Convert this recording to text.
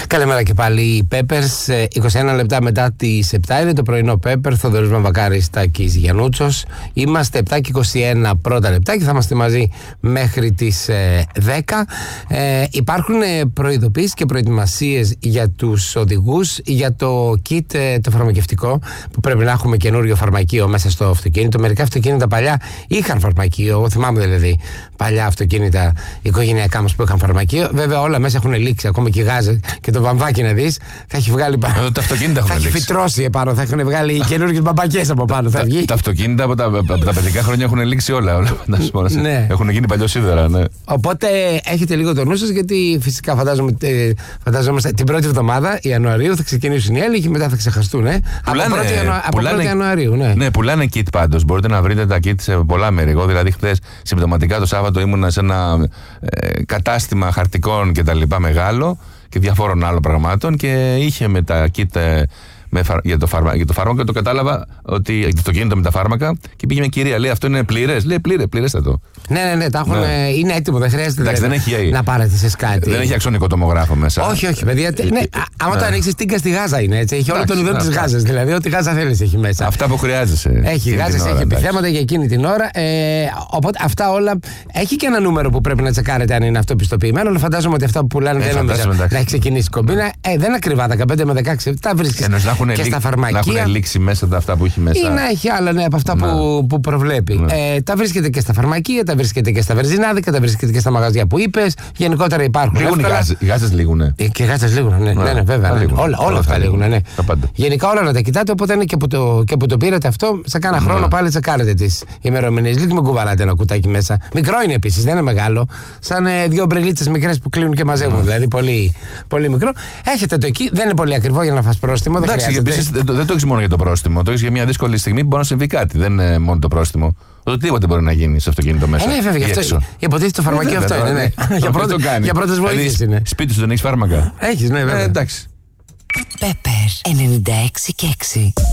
Καλημέρα και πάλι, οι Peppers. 21 λεπτά μετά τις 7 είναι το πρωινό Pepper. Θοδωρής Μαμβακάρης, Τάκης Γιαννούτσος. Είμαστε 7 και 21 πρώτα λεπτά και θα είμαστε μαζί μέχρι τις 10. Υπάρχουν προειδοποιήσεις και προετοιμασίες για τους οδηγούς για το kit το φαρμακευτικό που πρέπει να έχουμε καινούριο φαρμακείο μέσα στο αυτοκίνητο. Μερικά αυτοκίνητα παλιά είχαν φαρμακείο. Εγώ θυμάμαι δηλαδή παλιά αυτοκίνητα οικογενειακά μας που είχαν φαρμακείο. Βέβαια όλα μέσα έχουν λήξει, ακόμα και γάζε και το βαμβάκι να δεις, θα έχει βγάλει πάνω. Τα αυτοκίνητα θα έχει φυτρώσει επάνω, θα έχουν βγάλει καινούργιες μπαμπακές από πάνω. Θα βγει. Τα αυτοκίνητα από τα παιδικά χρόνια έχουν λήξει όλα. Ναι. Έχουν γίνει παλιοσίδερα, ναι. Οπότε έχετε λίγο το νου σας, γιατί φυσικά φαντάζομαστε την πρώτη εβδομάδα Ιανουαρίου θα ξεκινήσουν οι έλεγχοι και μετά θα ξεχαστούν. Από 1η Ιανουαρίου. Ναι, πουλάνε kit πάντως. Μπορείτε να βρείτε τα kit σε πολλά μέρη. Εγώ δηλαδή χθες συμπτωματικά το Σάββατο ήμουνα σε ένα κατάστημα χαρτικών και τα λοιπά μεγάλο και διαφόρων άλλων πραγμάτων και είχε με τα kit για το φάρμακο και το κατάλαβα ότι το αυτοκίνητο με τα φάρμακα και πήγε μια κυρία, λέει αυτό είναι πλήρες. Λέει πληρέστατο. Ναι, τα έχουν, είναι έτοιμο, δεν χρειάζεται. Εντάξει, δεν έχει, να πάρετε σε κάτι. Δεν έχει αξονικό τομογράφο μέσα. Όχι, παιδιά. Άμα το ανοίξει, τίγκα στη Γάζα είναι έτσι. Έχει όλο τον ειδών τη Γάζα. Δηλαδή, ό,τι Γάζα θέλει έχει μέσα. Αυτά που χρειάζεσαι. Έχει Γάζα, έχει επιθέματα για εκείνη την ώρα. Οπότε αυτά όλα. Έχει και ένα νούμερο που πρέπει να τσεκάρετε αν είναι αυτοπιστοποιημένο. Αλλά φαντάζομαι ότι αυτά που πουλάνε δεν νομίζω να έχει ξεκινήσει η κομπίνα. Δεν είναι ακριβά. 15 με 16 τα βρίσκει. Και στα φαρμακεία. Να έχουν λήξει μέσα αυτά που έχει μέσα. Ή να έχει άλλα από αυτά που προβλέπει. Τα βρίσκεται και στα φαρμακεία, τα βρίσκεται και στα βενζινάδικα, τα βρίσκεται και στα μαγαζιά που είπες. Γενικότερα υπάρχουν. Οι γάζες λήγουνε. Και οι γάζες λήγουνε, ναι, βέβαια. Όλα αυτά λήγουνε, ναι. Γενικά όλα να τα κοιτάτε. Οπότε είναι και που το πήρατε αυτό, σε κάνα χρόνο πάλι τσεκάρετε τις ημερομηνίες. Μην με κουβαλάτε ένα κουτάκι μέσα. Μικρό είναι επίσης, δεν είναι μεγάλο. Σαν δύο ομπρελίτσες μικρές που κλείνουν και μαζεύουν. Δηλαδή πολύ μικρό. Έχετε το εκεί, δεν είναι πολύ ακριβό για να φας πρόστιμο. Δεν το έχεις μόνο για το πρόστιμο. Το έχεις για μια δύσκολη στιγμή που μπορεί να συμβεί κάτι. Δεν είναι μόνο το πρόστιμο. Οτιδήποτε μπορεί να γίνει στο αυτοκίνητο μέσα. Ναι, βέβαια, γι' αυτό. Υποτίθεται το φαρμακείο αυτό είναι. Για πρώτες βοήθειες είναι. Σπίτι σου δεν έχεις φάρμακα. Έχεις, ναι, βέβαια. Εντάξει. Pepper 96 και 6.